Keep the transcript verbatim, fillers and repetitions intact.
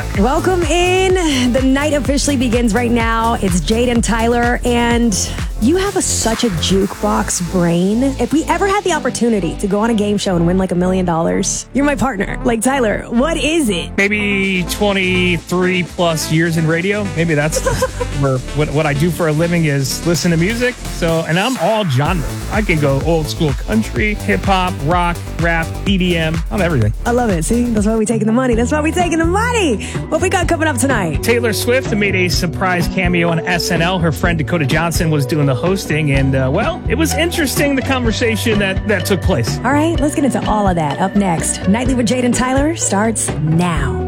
Rock. Welcome in. The night officially begins right now. It's Jade and Tyler, and you have a, such a jukebox brain. If we ever had the opportunity to go on a game show and win like a million dollars, you're my partner. Like, Tyler, what is it? Maybe twenty-three plus years in radio. Maybe that's for what, what I do for a living is listen to music. So, and I'm all genres. I can go old school country, hip hop, rock, rap, E D M. I'm everything. I love it. See, that's why we taking the money. That's why we taking the money. What we got coming up tonight? Taylor Swift made a surprise cameo on S N L. Her friend Dakota Johnson was doing the hosting, and uh, well, it was interesting, the conversation that, that took place. All right, let's get into all of that up next. Nightly with Jade and Tyler starts now.